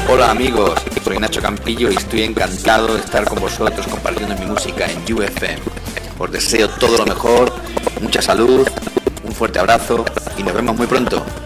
Hola amigos, soy Nacho Campillo y estoy encantado de estar con vosotros compartiendo mi música en UFM. Os deseo todo lo mejor, mucha salud, un fuerte abrazo y nos vemos muy pronto.